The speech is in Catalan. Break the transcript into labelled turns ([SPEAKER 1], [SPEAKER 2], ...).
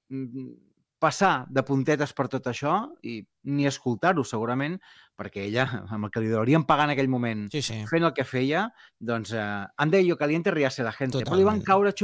[SPEAKER 1] passar de puntetes per tot això i ni escoltar-ho, segurament, perquè ella, amb el que li deurien pagar en aquell moment,
[SPEAKER 2] Sí, sí.
[SPEAKER 1] fent el que feia, doncs ande yo caliente ríase la gente. Però li van
[SPEAKER 2] Totalment.
[SPEAKER 1] caure